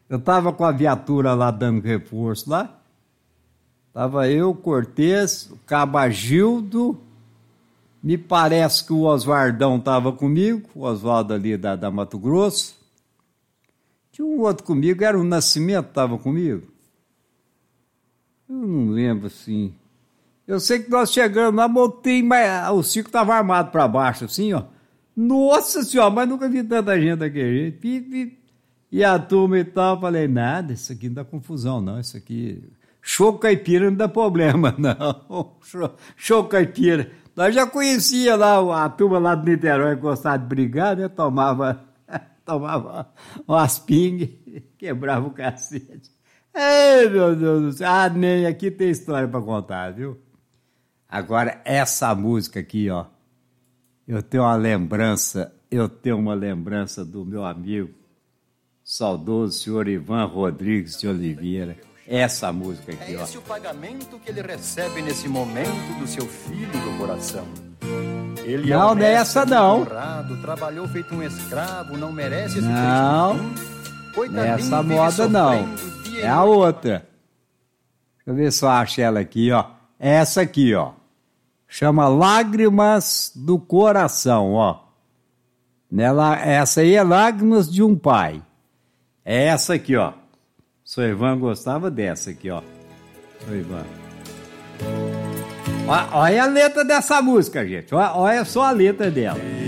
Eu tava com a viatura lá dando reforço lá. Tava eu, Cortez, o Cabagildo. Me parece que o Oswaldão tava comigo, o Oswaldo ali da Mato Grosso. Tinha um outro comigo, era o Nascimento, tava comigo. Eu não lembro assim. Eu sei que nós chegamos lá, botei, mas o circo tava armado para baixo, assim, ó. Nossa senhora, mas nunca vi tanta gente daquele jeito. E a turma e tal, falei, nada, isso aqui não dá confusão, não. Isso aqui, show caipira não dá problema, não. Show caipira. Nós já conhecia lá a turma lá do Niterói que gostava de brigar, né? Tomava umas pingas, quebrava o cacete. Ei, meu Deus do céu. Ah, nem aqui tem história para contar, viu? Agora, essa música aqui, ó. Eu tenho uma lembrança do meu amigo, saudoso senhor Ivan Rodrigues de Oliveira. Essa música aqui, ó. É esse o pagamento que ele recebe nesse momento do seu filho do coração. Ele não, não é essa não. Honrado, trabalhou feito um escravo, não merece esse não, não é essa moda não. É a outra. Deixa eu ver se eu acho ela aqui, ó. É essa aqui, ó. Chama Lágrimas do Coração, ó. Nela, essa aí é Lágrimas de um Pai. É essa aqui, ó. Sr. Ivan gostava dessa aqui, ó. Sr. Ivan. Olha a letra dessa música, gente. Olha só a letra dela.